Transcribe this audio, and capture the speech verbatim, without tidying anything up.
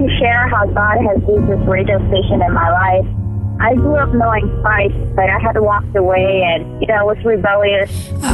to share how God has used this radio station in my life. I grew up knowing Christ, but I had walked away and, you know, was rebellious.